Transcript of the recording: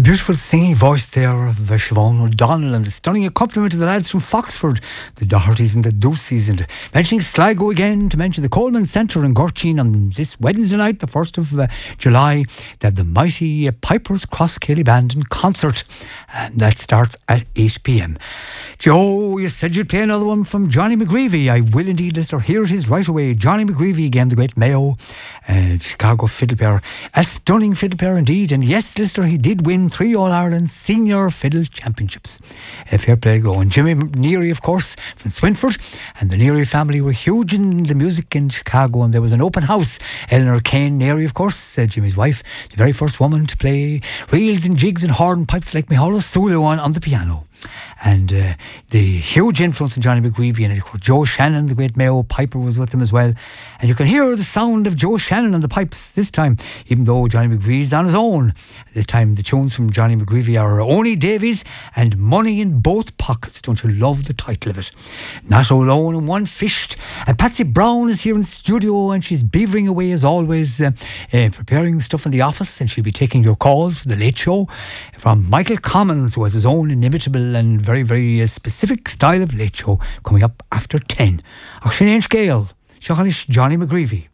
The beautiful singing voice there of Siobhan O'Donnell, and the stunning accompaniment of the lads from Foxford, the Dohertys and the Duceys, and mentioning Sligo again, to mention the Coleman Centre in Gorchin on this Wednesday night, the 1st of July. They have the mighty Pipers Cross Kelly Band in concert, and that starts at 8 p.m. Joe, you said you'd play another one from Johnny McGreevy. I will indeed, listener. Here it is right away. Johnny McGreevy again, the great Mayo Chicago fiddle player. A stunning fiddle player indeed. And yes, listener, he did win 3 All-Ireland Senior Fiddle Championships. Fair play going. Jimmy Neary, of course, from Swinford. And the Neary family were huge in the music in Chicago. And there was an open house. Eleanor Kane Neary, of course, Jimmy's wife, the very first woman to play reels and jigs and hornpipes like Mihaela Sulu on the piano. And the huge influence of Johnny McGreevy, and of course Joe Shannon, the great Mayo piper, was with them as well. And you can hear the sound of Joe Shannon on the pipes this time, even though Johnny McGreevy's on his own. This time the tunes from Johnny McGreevy are Only Davies and Money in Both Pockets. Don't you love the title of it? Not Alone and One Fished. And Patsy Brown is here in studio, and she's beavering away as always, preparing stuff in the office, and she'll be taking your calls for the Late Show from Michael Commons, who has his own inimitable and very, very specific style of Late Show coming up after 10. Ach, sin éins Gael, Johnny McGreevy.